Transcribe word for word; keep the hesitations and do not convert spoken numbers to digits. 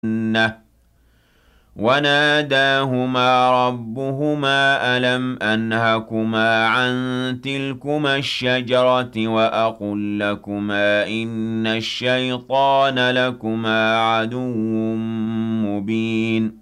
الجنة وناداهما ربهما ألم أنهكما عن تلكما الشجرة وأقل لكما إن الشيطان لكما عدو مبين